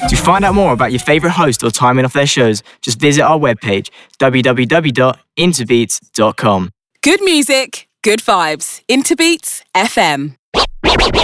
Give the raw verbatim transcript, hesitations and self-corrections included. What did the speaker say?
To find out more about your favourite host or timing of their shows, just visit our webpage, w w w dot interbeats dot com. Good music, good vibes. Interbeats F M.